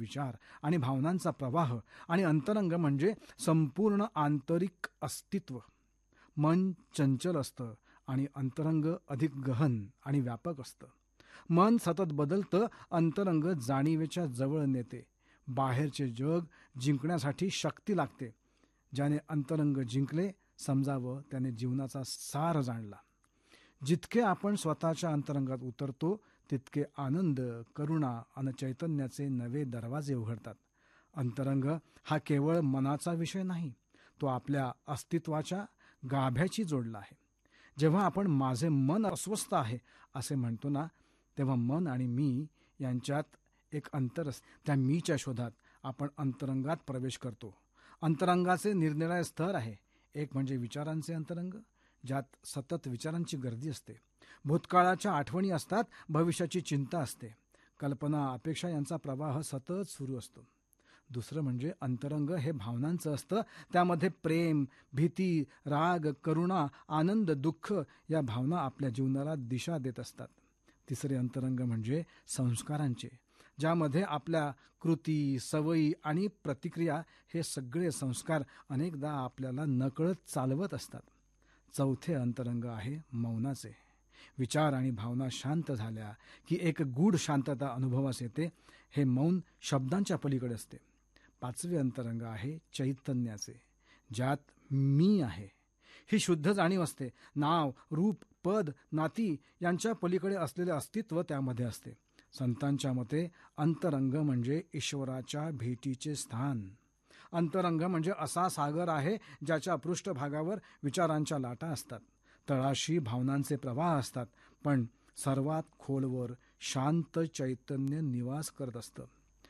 विचार आणि भावनांचा प्रवाह आणि अंतरंग म्हणजे संपूर्ण आंतरिक अस्तित्व. मन चंचल असतं आणि अंतरंग अधिक गहन आणि व्यापक असतं. मन सतत बदलतं, अंतरंग जाणीवेच्या जवळ नेते. बाहेरचे जग जिंकण्यासाठी शक्ती लागते. ज्याने अंतरंग जिंकले समजावं त्याने जीवनाचा सार जाणला. जितके आपण स्वतःच्या अंतरंगात उतरतो तितके आनंद, करुणा आणि चैतन्याचे नवे दरवाजे उघडतात. अंतरंग हा केवळ मनाचा विषय नाही, तो आपल्या अस्तित्वाच्या गाभ्याची जोडला आहे. जेव्हा आपण माझे मन अस्वस्थ आहे असे म्हणतो ना, तेव्हा मन आणि मी यांच्यात एक अंतर असते. त्या मीच्या शोधात आपण अंतरंगात प्रवेश करतो. अंतरंगाचे निरनिराळे स्तर आहे. एक म्हणजे विचारांचे अंतरंग, ज्यात सतत विचारांची गर्दी असते. भूतकाळाच्या आठवणी असतात, भविष्याची चिंता असते, कल्पना, अपेक्षा यांचा प्रवाह सतत सुरू असतो. दुसरं म्हणजे अंतरंग हे भावनांचं असतं. त्यामध्ये प्रेम, भीती, राग, करुणा, आनंद, दुःख या भावना आपल्या जीवनाला दिशा देत असतात. तिसरे अंतरंग म्हणजे संस्कारांचे, ज्यामध्ये आपल्या कृती, सवयी आणि प्रतिक्रिया हे सगळे संस्कार अनेकदा आपल्याला नकळत चालवत असतात. चौथे अंतरंग आहे मौनाचे. विचार आणि भावना शांत झाल्या की एक गूढ शांतता अनुभवास येते. हे मौन शब्दांच्या पलीकडे असते. पाचवे अंतरंग आहे चैतन्याचे, ज्यात मी आहे ही शुद्ध जाणीव असते. नाव, रूप, पद, नाती यांच्या पलीकडे असलेले अस्तित्व त्यामध्ये असते. संतांच्या मते अंतरंग म्हणजे ईश्वराच्या भेटीचे स्थान. अंतरंग म्हणजे असा सागर आहे ज्याच्या पृष्ठभागावर विचारांच्या लाटा असतात, तळाशी भावनांचे प्रवाह असतात, पण सर्वात खोलवर शांत चैतन्य निवास करत असतं.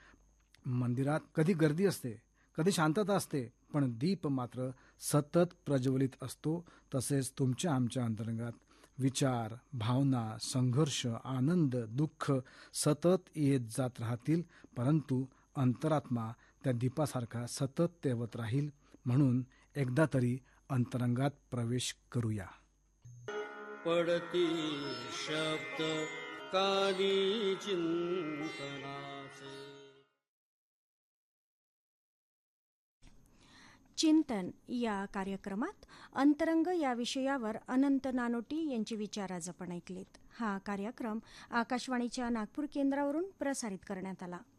मंदिरात कधी गर्दी असते, कधी शांतता असते, पण दीप मात्र सतत प्रज्वलित असतो. तसेच तुमच्या आमच्या अंतरंगात विचार, भावना, संघर्ष, आनंद, दुःख सतत येत जात राहतील, परंतु अंतरात्मा त्या दीपासारखा सतत तेवत राहील. म्हणून एकदा तरी अंतरंगात प्रवेश करूया. पडती शब्द कानी चिंतनाचे. चिंतन या कार्यक्रमात अंतरंग या विषयावर अनंत नानोटी यांची विचार आज आपण ऐकलेत. हा कार्यक्रम आकाशवाणीच्या नागपूर केंद्रावरून प्रसारित करण्यात आला.